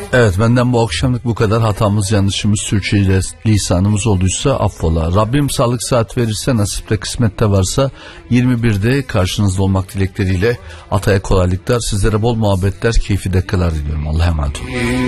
Evet, benden bu akşamlık bu kadar. Hatamız, yanlışımız, sürçülisanımız olduysa affola. Rabbim sağlık saat verirse, nasipte kısmette varsa 21'de karşınızda olmak dilekleriyle Atay'a kolaylıklar, sizlere bol muhabbetler, keyifli dakikalar diliyorum. Allah'a emanet olun.